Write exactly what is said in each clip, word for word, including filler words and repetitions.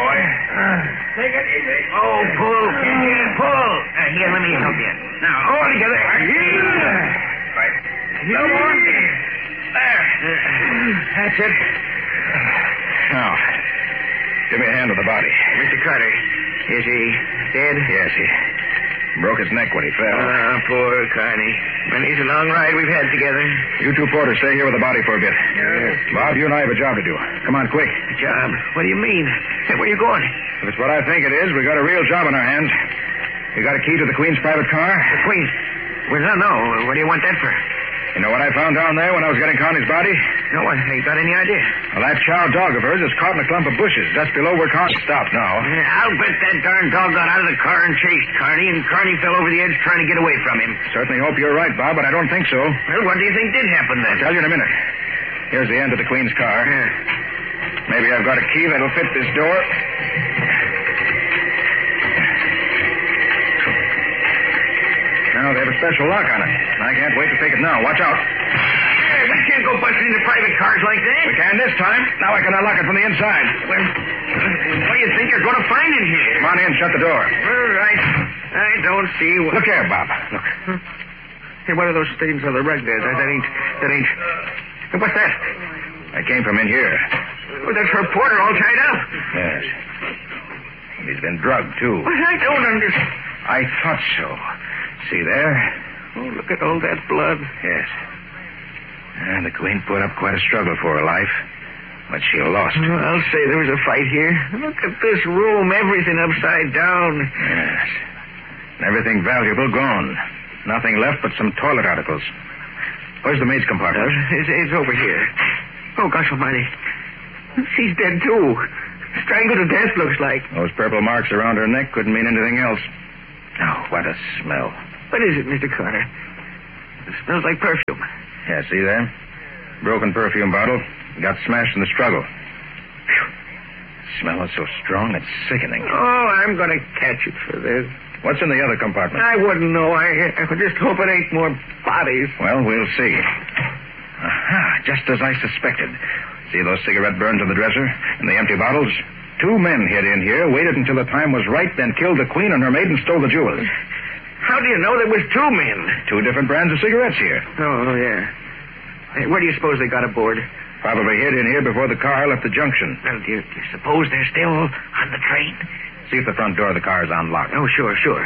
boy. Take it easy. Oh, pull, Kenny, pull. Uh, here, let me help you. Now, all together. Right. No more. There. That's it. Now, give me a hand with the body. Mister Carter, is he dead? Yes, he broke his neck when he fell. Ah, poor Carney. Many's a long ride we've had together. You two porters stay here with the body for a bit. Yes. Bob, you and I have a job to do. Come on, quick. Job? What do you mean? Hey, where are you going? If it's what I think it is, we got a real job on our hands. You got a key to the Queen's private car? The Queen? Well, no, no. What do you want that for? You know what I found down there when I was getting Connie's body? No, I ain't got any idea. Well, that chow dog of hers is caught in a clump of bushes just below where Connie stopped now. Yeah, I'll bet that darn dog got out of the car and chased Carney, and Carney fell over the edge trying to get away from him. Certainly hope you're right, Bob, but I don't think so. Well, what do you think did happen then? I'll tell you in a minute. Here's the end of the Queen's car. Yeah. Maybe I've got a key that'll fit this door. Now, they have a special lock on it. I can't wait to take it now. Watch out. Hey, we can't go busting into private cars like that. We can this time. Now I can unlock it from the inside. Well, what do you think you're going to find in here? Come on in. Shut the door. All right. I don't see what... Look here, Bob. Look. Hey, what are those stains on the rug there? That, that ain't... That ain't... Hey, what's that? I came from in here. Oh, that's her porter all tied up. Yes. And he's been drugged, too. Well, I don't understand. I thought so. See there? Oh, look at all that blood. Yes. And the Queen put up quite a struggle for her life, but she lost. Oh, I'll say there was a fight here. Look at this room, everything upside down. Yes. And everything valuable gone. Nothing left but some toilet articles. Where's the maid's compartment? Uh, it's, it's over here. Oh, gosh almighty. She's dead, too. Strangled to death, looks like. Those purple marks around her neck couldn't mean anything else. Oh, what a smell. What is it, Mister Carter? It smells like perfume. Yeah, see there? Broken perfume bottle. Got smashed in the struggle. Whew. The smell is so strong, it's sickening. Oh, I'm going to catch it for this. What's in the other compartment? I wouldn't know. I, I just hope it ain't more bodies. Well, we'll see. Aha, just as I suspected. See those cigarette burns on the dresser? And the empty bottles? Two men hid in here, waited until the time was right, then killed the Queen and her maid and stole the jewels. How do you know there was two men? Two different brands of cigarettes here. Oh, yeah. Hey, where do you suppose they got aboard? Probably hid in here before the car left the junction. Well, do you, do you suppose they're still on the train? See if the front door of the car is unlocked. Oh, sure, sure.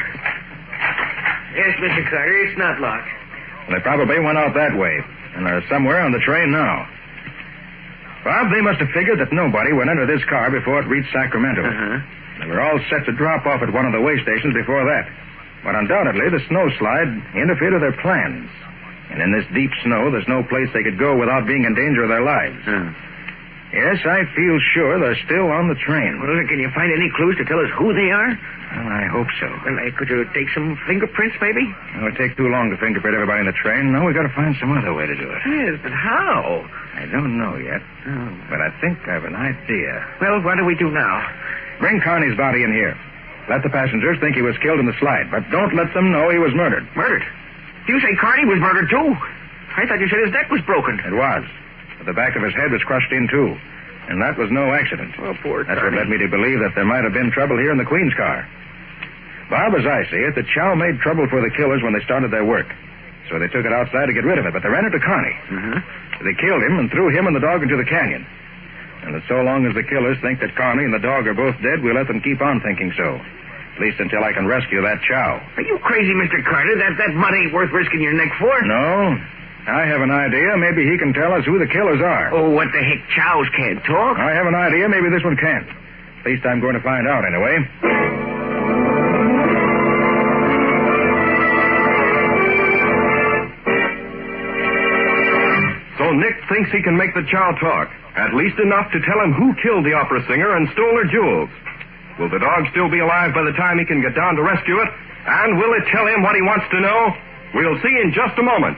Yes, Mister Carter, it's not locked. Well, they probably went out that way, and are somewhere on the train now. Bob, they must have figured that nobody went into this car before it reached Sacramento. Uh-huh. They were all set to drop off at one of the way stations before that. But undoubtedly, the snowslide interfered with their plans. And in this deep snow, there's no place they could go without being in danger of their lives. Uh. Yes, I feel sure they're still on the train. Well, can you find any clues to tell us who they are? Well, I hope so. Well, uh, could you take some fingerprints, maybe? It would take too long to fingerprint everybody in the train. No, we've got to find some other way to do it. Yes, but how? I don't know yet. Oh. But I think I've an idea. Well, what do we do now? Bring Connie's body in here. Let the passengers think he was killed in the slide, but don't let them know he was murdered. Murdered? You say Carney was murdered, too? I thought you said his neck was broken. It was. But the back of his head was crushed in, too. And that was no accident. Oh, poor That's Carney. what led me to believe that there might have been trouble here in the Queen's car. Bob, as I see it, the Chow made trouble for the killers when they started their work. So they took it outside to get rid of it, but they ran into Connie. Uh-huh. They killed him and threw him and the dog into the canyon. And that so long as the killers think that Connie and the dog are both dead, we'll let them keep on thinking so. At least until I can rescue that Chow. Are you crazy, Mister Carter? That, that mud ain't worth risking your neck for. No. I have an idea. Maybe he can tell us who the killers are. Oh, what the heck? Chows can't talk. I have an idea. Maybe this one can. At least I'm going to find out anyway. So Nick thinks he can make the Chow talk. At least enough to tell him who killed the opera singer and stole her jewels. Will the dog still be alive by the time he can get down to rescue it? And will it tell him what he wants to know? We'll see in just a moment.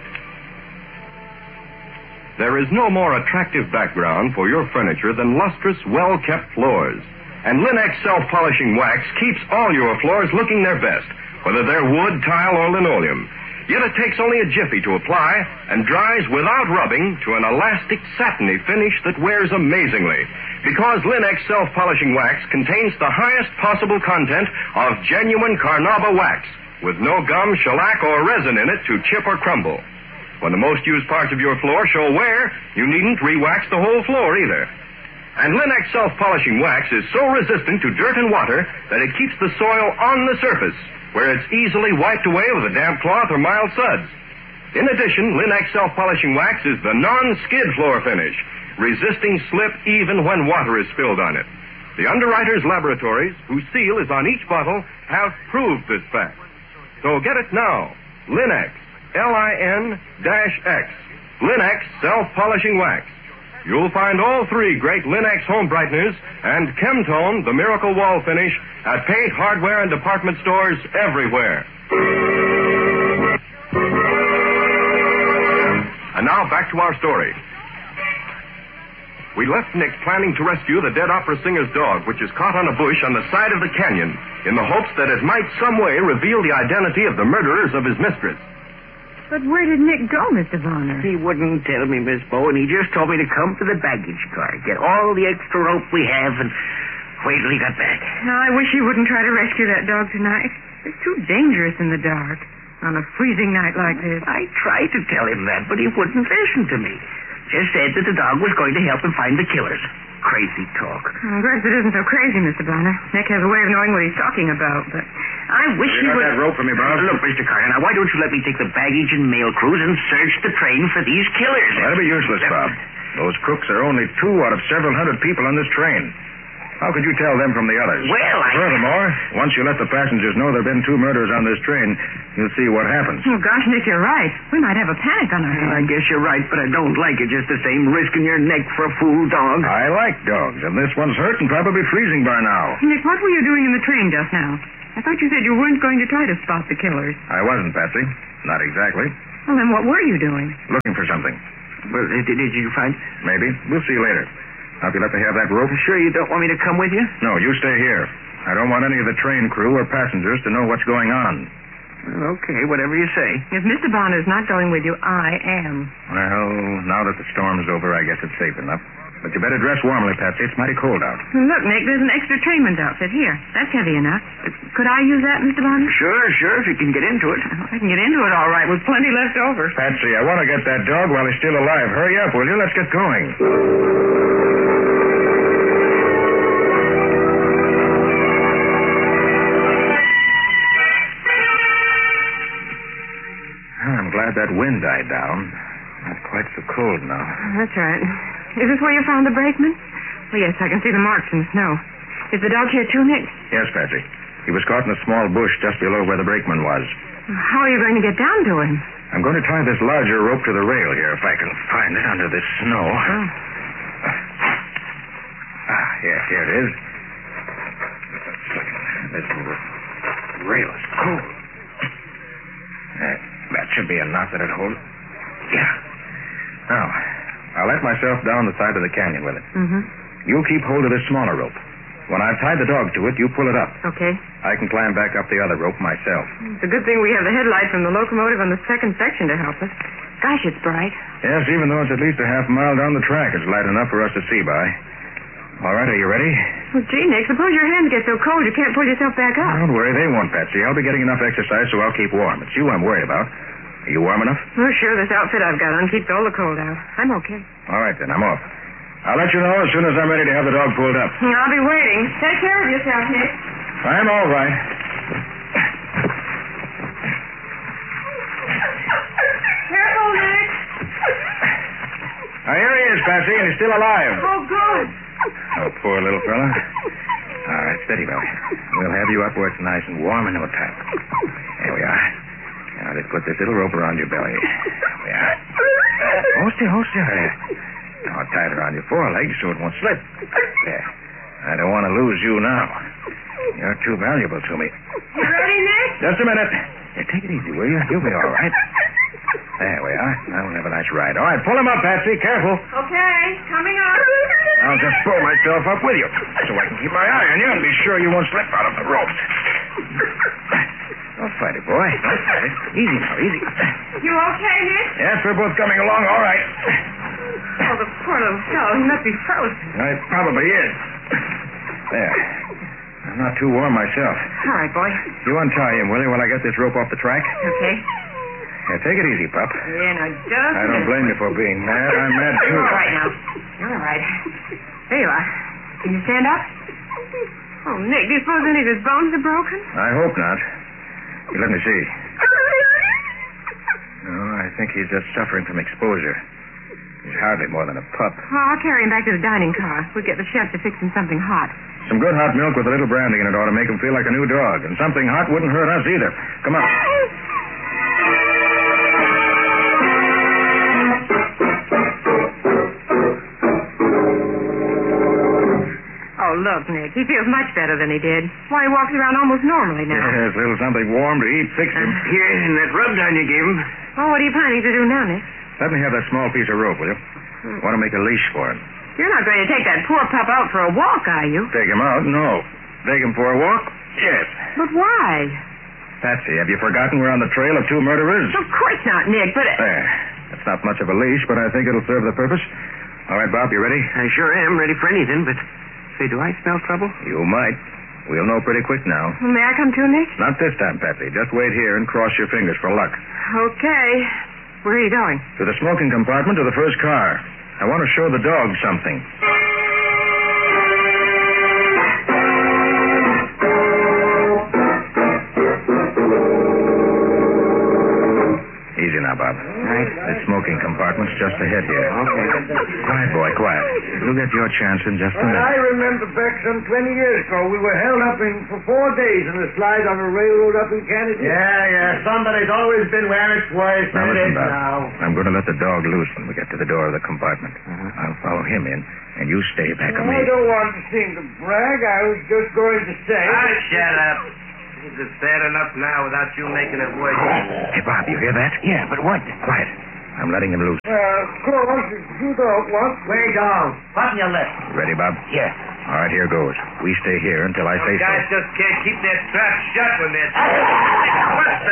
There is no more attractive background for your furniture than lustrous, well-kept floors. And Linex self-polishing wax keeps all your floors looking their best, whether they're wood, tile, or linoleum. Yet it takes only a jiffy to apply and dries without rubbing to an elastic, satiny finish that wears amazingly. Because Linex self-polishing wax contains the highest possible content of genuine Carnauba wax, with no gum, shellac, or resin in it to chip or crumble. When the most used parts of your floor show wear, you needn't re-wax the whole floor either. And Linex self-polishing wax is so resistant to dirt and water that it keeps the soil on the surface, where it's easily wiped away with a damp cloth or mild suds. In addition, Linex self-polishing wax is the non-skid floor finish, resisting slip even when water is spilled on it. The underwriters' laboratories, whose seal is on each bottle, have proved this fact. So get it now. Linex, L I N X. Linex self-polishing wax. You'll find all three great Linex home brighteners and Chemtone, the miracle wall finish, at paint, hardware, and department stores everywhere. And now back to our story. We left Nick planning to rescue the dead opera singer's dog, which is caught on a bush on the side of the canyon, in the hopes that it might some way reveal the identity of the murderers of his mistress. But where did Nick go, Mister Bonner? He wouldn't tell me, Miss Bowen. He just told me to come to the baggage car, get all the extra rope we have, and wait till he got back. Now, I wish he wouldn't try to rescue that dog tonight. It's too dangerous in the dark on a freezing night like this. I tried to tell him that, but he wouldn't listen to me. Just said that the dog was going to help him find the killers. Crazy talk. I'm glad it isn't so crazy, Mister Bonner. Nick has a way of knowing what he's talking about, but I wish You he got would... that rope for me, Bob? Look, Mister Carter, now why don't you let me take the baggage and mail crews and search the train for these killers? That'll be useless, Bob. Those crooks are only two out of several hundred people on this train. How could you tell them from the others? Well, I... Furthermore, once you let the passengers know there have been two murders on this train, you'll see what happens. Oh, gosh, Nick, you're right. We might have a panic on our Well, I hands. guess you're right, but I don't like it just the same, risking your neck for a fool dog. I like dogs, and this one's hurt and probably freezing by now. Nick, what were you doing in the train just now? I thought you said you weren't going to try to spot the killers. I wasn't, Patsy. Not exactly. Well, then what were you doing? Looking for something. Well, did, did you find... Maybe. We'll see later. How do you let me have that rope? Sure you don't want me to come with you? No, you stay here. I don't want any of the train crew or passengers to know what's going on. Well, okay, whatever you say. If Mister Bonner's not going with you, I am. Well, now that the storm's over, I guess it's safe enough. But you better dress warmly, Patsy. It's mighty cold out. Look, Nick, there's an extra trainman's outfit here. That's heavy enough. Could I use that, Mister Bonner? Sure, sure, if you can get into it. Oh, I can get into it all right with plenty left over. Patsy, I want to get that dog while he's still alive. Hurry up, will you? Let's get going. I'm glad that wind died down. Not quite so cold now. That's right. Is this where you found the brakeman? Oh, yes, I can see the marks in the snow. Is the dog here too, Nick? Yes, Patsy. He was caught in a small bush just below where the brakeman was. How are you going to get down to him? I'm going to tie this larger rope to the rail here if I can find it under this snow. Oh. Ah, here, here it is. This rail is cold. That, that should be enough that it'll hold. Yeah. Now, I'll let myself down the side of the canyon with it. Mm-hmm. You keep hold of this smaller rope. When I've tied the dog to it, you pull it up. Okay. I can climb back up the other rope myself. It's a good thing we have the headlight from the locomotive on the second section to help us. Gosh, it's bright. Yes, even though it's at least a half mile down the track, it's light enough for us to see by. All right, are you ready? Well, gee, Nick, suppose your hands get so cold you can't pull yourself back up. Don't worry, they won't, Patsy. I'll be getting enough exercise, so I'll keep warm. It's you I'm worried about. Are you warm enough? Oh, sure, this outfit I've got on keeps all the cold out. I'm okay. All right, then, I'm off. I'll let you know as soon as I'm ready to have the dog pulled up. I'll be waiting. Take care of yourself, Nick. I'm all right. Careful, Nick. Now, here he is, Patsy, and he's still alive. Oh, good. Oh, poor little fella. All right, steady, Billy. We'll have you up where it's nice and warm in no time. There we are. Now, let's put this little rope around your belly. There we are. Hold still, hold still. There. Now, I'll tie it around your forelegs so it won't slip. There. I don't want to lose you now. You're too valuable to me. You ready, Nick? Just a minute. Here, take it easy, will you? You'll be all right. There we are. Now we'll have a nice ride. All right, pull him up, Patsy. Careful. Okay, coming up. I'll just pull myself up with you so I can keep my eye on you and be sure you won't slip out of the rope. I'll fight it, boy. I'll fight it. Easy now, easy. You okay, Nick? Yes, we're both coming along all right. Oh, the poor little fellow. He must be frozen. It probably is. There. I'm not too warm myself. All right, boy. You untie him, will you, while I get this rope off the track? Okay. Yeah, take it easy, pup. Yeah, now just I don't blame you for being mad. I'm mad, too. You're all right now. You're all right. There you are. Can you stand up? Oh, Nick, do you suppose any of his bones are broken? I hope not. Here, let me see. No, I think he's just suffering from exposure. He's hardly more than a pup. Oh, I'll carry him back to the dining car. We'll get the chef to fix him something hot. Some good hot milk with a little brandy in it ought to make him feel like a new dog. And something hot wouldn't hurt us either. Come on. Oh, look, Nick. He feels much better than he did. Why, he walks around almost normally now. Yes, a little something warm to eat fixed him. Here, and that rub down you gave him. Oh, what are you planning to do now, Nick? Let me have that small piece of rope, will you? Hmm. Want to make a leash for him. You're not going to take that poor pup out for a walk, are you? Take him out? No. Take him for a walk? Yes. But why? Patsy, have you forgotten we're on the trail of two murderers? Of course not, Nick, but... There. It's not much of a leash, but I think it'll serve the purpose. All right, Bob, you ready? I sure am ready for anything, but... Say, do I smell trouble? You might. We'll know pretty quick now. Well, may I come too, Nick? Not this time, Patsy. Just wait here and cross your fingers for luck. Okay. Where are you going? To the smoking compartment of the first car. I want to show the dog something. Easy now, Bob. Right. The smoking compartment's just ahead here. Okay. Quiet, boy, quiet. You'll get your chance in just a Well, I minute. remember back some twenty years ago, we were held up in for four days in a slide on a railroad up in Canada. Yeah, yeah. Somebody's always been where it's worse Now than it listen, is Bob. now. I'm going to let the dog loose when we get to the door of the compartment. I'll follow him in, and you stay back of me. I don't want to seem to brag. I was just going to say... Ah, shut up. It's bad enough now without you making it worse. Hey, Bob, you hear that? Yeah, but what? Quiet. I'm letting him loose. Well, of course, if you don't want... Way down. Button your lip. Ready, Bob? Yeah. All right, here goes. We stay here until I say You guys so. just can't keep that trap shut when they're... What the...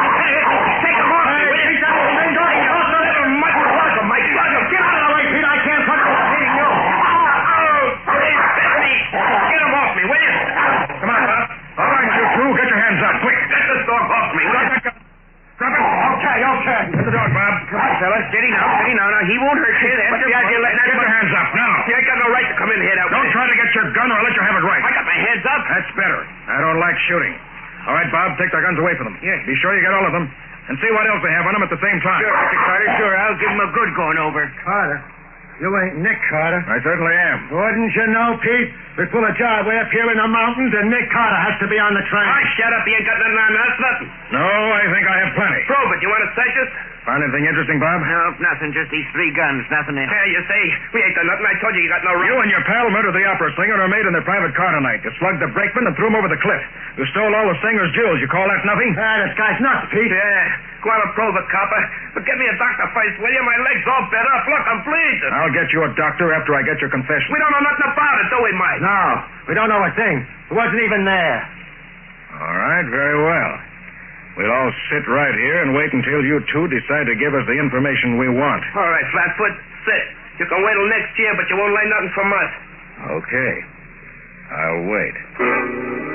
Take him off me, will you? Take that little thing going. You also never much work of Mike. Get out of the way, Pete. I can't fucking hitting you. Oh, please, Stephanie. Get him off me, will you? Come on, Bob. All right, you two. Get your hands up, quick. Get this dog off me, will you? Drop it. Okay, okay. Get the dog, Bob. Come on, fellas. Steady now, steady now. Now, he won't hurt you. That's the idea. Let Get your hands up, now. You ain't got no right to come in here that Don't way. try to get your gun or I'll let you have it right. I got my hands up. That's better. I don't like shooting. All right, Bob, take their guns away from them. Yeah. Be sure you get all of them. And see what else they have on them at the same time. Sure, Mister Carter, sure. I'll give him a good going over. Carter, you ain't Nick Carter. I certainly am. Wouldn't you know, Pete? We pull a job way up here in the mountains, and Nick Carter has to be on the train. Ah, shut up. You ain't got nothing on us. Nothing. No, I think I have plenty. Prove it. You want to search us? Found anything interesting, Bob? No, nothing. Just these three guns. Nothing else. Yeah, you say we ain't done nothing. I told you you got no right. You and your pal murdered the opera singer and her maid in their private car tonight. You slugged the brakeman and threw him over the cliff. You stole all the singer's jewels. You call that nothing? Ah, this guy's nuts, Pete. Yeah. Go on and prove it, copper. But get me a doctor first, will you? My leg's all bent up. Look, I'm bleeding. I'll get you a doctor after I get your confession. We don't know nothing about it, do we, Mike? No, we don't know a thing. It wasn't even there. All right, very well. We'll all sit right here and wait until you two decide to give us the information we want. All right, Flatfoot, sit. You can wait till next year, but you won't learn nothing from us. Okay. I'll wait.